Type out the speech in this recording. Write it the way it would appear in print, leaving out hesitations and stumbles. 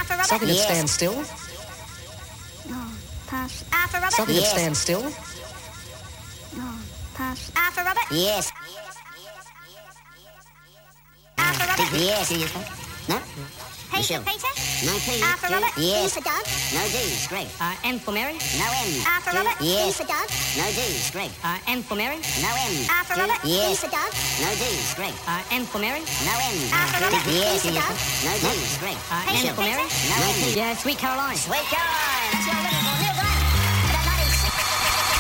for Robert. Something that Yes. stands still. No, pass. R for Robert. Something Yes. that stands still. No, pass. R for Robert. Yes. R for Robert. Yes. No? P Michelle. for Peter. No P. R for G. Robert. Yes. D for Doug. No D. Greg. M for Mary. No M. R for G. Robert. D Yes. for Doug. No D. Greg. M for Mary. No M. R for G. Robert. D Yes. for Doug. No D. Greg. M for Mary. No M. R for Robert. D Yes. for Doug. No D. Greg. M for Mary. No M. Yeah, Sweet Caroline. Sweet Caroline. That's your winner.